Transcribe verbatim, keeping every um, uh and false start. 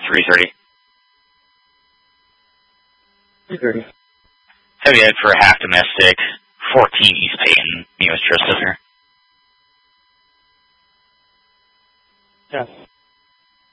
three thirty. three thirty. Heavy Ed for half domestic, fourteen East Payton, U S Trust Center. Yes.